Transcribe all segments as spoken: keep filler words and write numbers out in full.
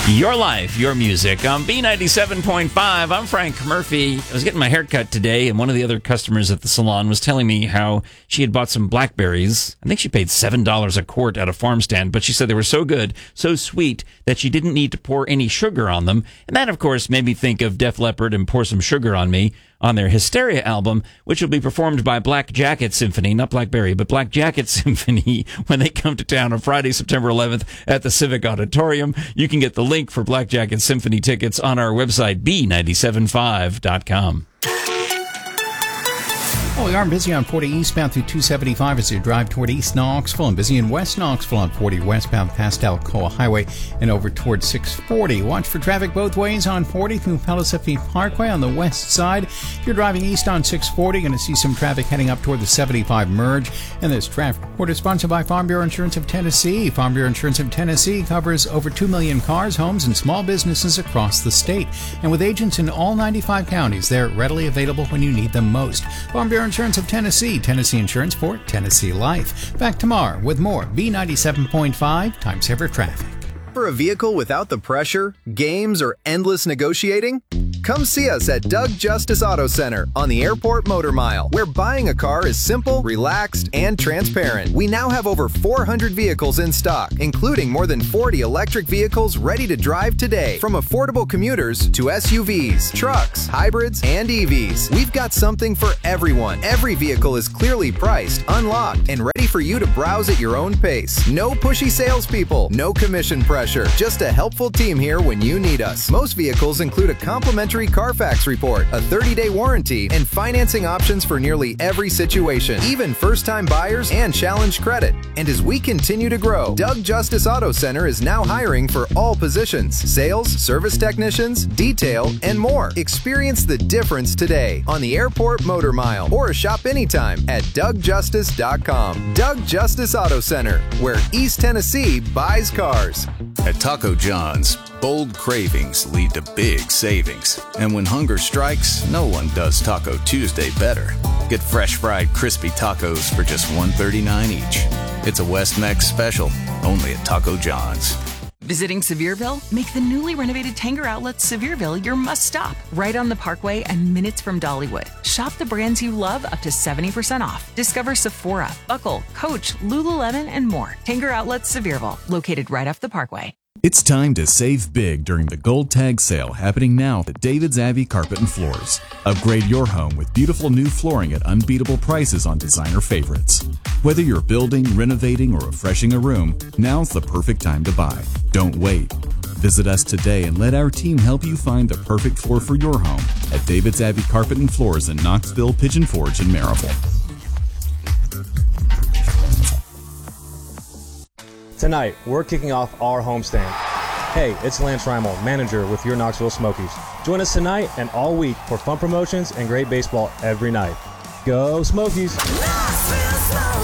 Your life, your music on B ninety-seven point five. I'm Frank Murphy. I was getting my hair cut today, and one of the other customers at the salon was telling me how she had bought some blackberries. I think she paid seven dollars a quart at a farm stand, but she said they were so good, so sweet, that she didn't need to pour any sugar on them. And that, of course, made me think of Def Leppard and Pour Some Sugar on Me on their Hysteria album, which will be performed by Black Jacket Symphony, not Blackberry, but Black Jacket Symphony when they come to town on Friday, September eleventh at the Civic Auditorium. You can get the link for Black Jacket Symphony tickets on our website, b nine seven five dot com. Well, we are busy on forty eastbound through two seventy-five as you drive toward East Knoxville, and busy in West Knoxville on forty westbound past Alcoa Highway and over toward six forty. Watch for traffic both ways on forty through Pellissippi Parkway on the west side. If you're driving east on six forty, you're going to see some traffic heading up toward the seventy-five merge. And this traffic report is sponsored by Farm Bureau Insurance of Tennessee. Farm Bureau Insurance of Tennessee covers over two million cars, homes, and small businesses across the state. And with agents in all ninety-five counties, they're readily available when you need them most. Farm Bureau Insurance of Tennessee, Tennessee Insurance for Tennessee Life. Back tomorrow with more B ninety-seven point five Time Saver Traffic. For a vehicle without the pressure, games, or endless negotiating? Come see us at Doug Justice Auto Center on the Airport Motor Mile, where buying a car is simple, relaxed, and transparent. We now have over four hundred vehicles in stock, including more than forty electric vehicles ready to drive today. From affordable commuters to S U Vs, trucks, hybrids, and E Vs, we've got something for everyone. Every vehicle is clearly priced, unlocked, and ready for you to browse at your own pace. No pushy salespeople, no commission pressure. Just a helpful team here when you need us. Most vehicles include a complimentary Carfax report, a thirty-day warranty, and financing options for nearly every situation, even first-time buyers and challenge credit. And as we continue to grow, Doug Justice Auto Center is now hiring for all positions: sales, service technicians, detail, and more. Experience the difference today on the Airport Motor Mile, or shop anytime at doug justice dot com. Doug Justice Auto Center, where East Tennessee buys cars. At Taco John's, bold cravings lead to big savings. And when hunger strikes, no one does Taco Tuesday better. Get fresh fried crispy tacos for just one thirty-nine each. It's a West Mex special, only at Taco John's. Visiting Sevierville? Make the newly renovated Tanger Outlets Sevierville your must-stop. Right on the Parkway and minutes from Dollywood. Shop the brands you love up to seventy percent off. Discover Sephora, Buckle, Coach, Lululemon, and more. Tanger Outlets Sevierville, located right off the Parkway. It's time to save big during the Gold Tag sale happening now at David's Abbey Carpet and Floors. Upgrade your home with beautiful new flooring at unbeatable prices on designer favorites. Whether you're building, renovating, or refreshing a room, now's the perfect time to buy. Don't wait. Visit us today and let our team help you find the perfect floor for your home at David's Abbey Carpet and Floors in Knoxville, Pigeon Forge, and Maryville. Tonight, we're kicking off our homestand. Hey, it's Lance Reimel, manager with your Knoxville Smokies. Join us tonight and all week for fun promotions and great baseball every night. Go Smokies! Knoxville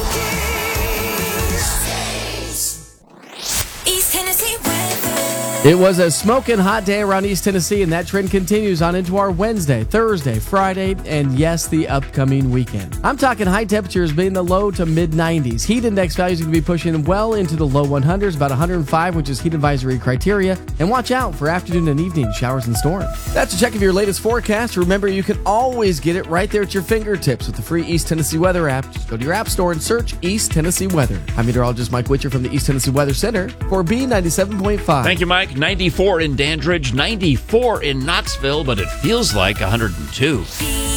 Smokies. East Tennessee weather. It was a smoking hot day around East Tennessee, and that trend continues on into our Wednesday, Thursday, Friday, and yes, the upcoming weekend. I'm talking high temperatures being the low to mid nineties. Heat index values are going to be pushing well into the low hundreds, about one hundred five, which is heat advisory criteria. And watch out for afternoon and evening showers and storms. That's a check of your latest forecast. Remember, you can always get it right there at your fingertips with the free East Tennessee Weather app. Just go to your app store and search East Tennessee Weather. I'm meteorologist Mike Witcher from the East Tennessee Weather Center for B ninety-seven point five. Thank you, Mike. ninety-four in Dandridge, ninety-four in Knoxville, but it feels like one hundred two.